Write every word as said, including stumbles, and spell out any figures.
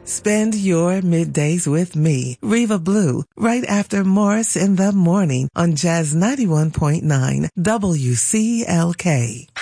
Spend your middays with me, Reva Blue, right after Morris in the Morning on Jazz ninety-one point nine W C L K.